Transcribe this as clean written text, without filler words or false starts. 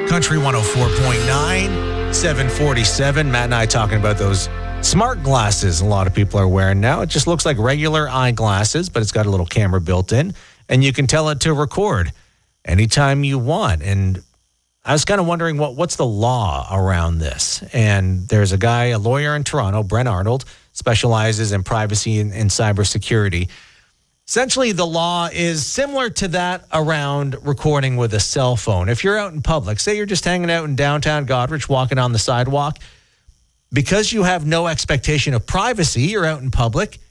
Country 104.9, 747. Matt and I talking about those smart glasses a lot of people are wearing now. It just looks like regular eyeglasses, but it's got a little camera built in, and you can tell it to record anytime you want. And I was kind of wondering what's the law around this. And there's a lawyer in Toronto, Brent Arnold, specializes in privacy and cybersecurity. Essentially, the law is similar to that around recording with a cell phone. If you're out in public, say you're just hanging out in downtown Goderich, walking on the sidewalk, because you have no expectation of privacy, you're out in public,